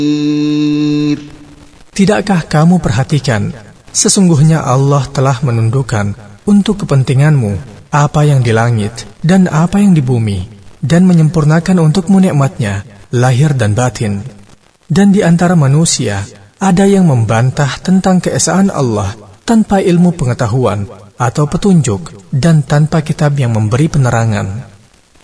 Tidakkah kamu perhatikan, sesungguhnya Allah telah menundukkan untuk kepentinganmu apa yang di langit dan apa yang di bumi, dan menyempurnakan untukmu nikmatnya, lahir dan batin. Dan di antara manusia, ada yang membantah tentang keesaan Allah tanpa ilmu pengetahuan atau petunjuk dan tanpa kitab yang memberi penerangan.